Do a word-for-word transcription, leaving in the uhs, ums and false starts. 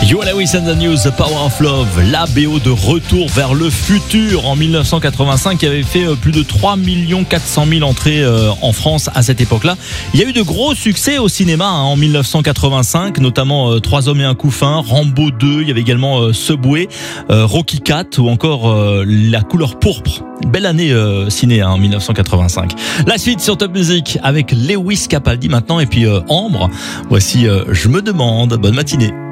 You Lewis and the News, The Power of Love, la B O de Retour vers le futur en dix-neuf cent quatre-vingt-cinq qui avait fait plus de trois millions quatre cent mille entrées en France à cette époque-là. Il y a eu de gros succès au cinéma hein, en dix-neuf cent quatre-vingt-cinq, notamment euh, Trois hommes et un couffin, Rambo deux, il y avait également euh, Subway, euh, Rocky quatre ou encore euh, La couleur pourpre. Belle année euh, ciné hein, en dix-neuf cent quatre-vingt-cinq. La suite sur Top Music avec Lewis Capaldi maintenant et puis euh, Ambre. Voici euh, Je me demande. Bonne matinée.